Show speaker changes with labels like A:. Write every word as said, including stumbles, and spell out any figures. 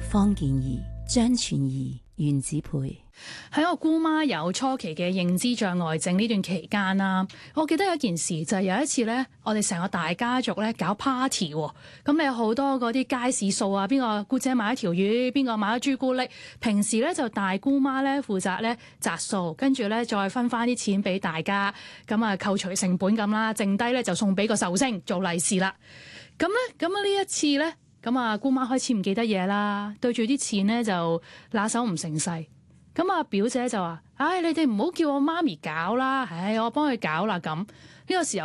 A: 方健儀、張全儀、袁子培。
B: 喺我姑媽有初期嘅認知障礙症呢段期間啦，我記得有一件事就係有一次咧，我哋成個大家族咧搞 party 喎，咁你有好多嗰啲街市數啊，邊個姑姐買一條魚，邊個買咗朱古力，平時咧就大姑媽咧負責咧擇數，跟住咧再分翻啲錢俾大家，咁啊扣除成本咁啦，剩低咧就送俾個壽星做利是啦。咁咧，咁啊呢一次咧，咁啊姑媽開始唔記得嘢啦，對住啲錢咧就拿手唔成勢。咁啊表姐就話：唉，你哋唔好叫我媽咪搞啦，唉，我幫佢搞啦咁。呢個時候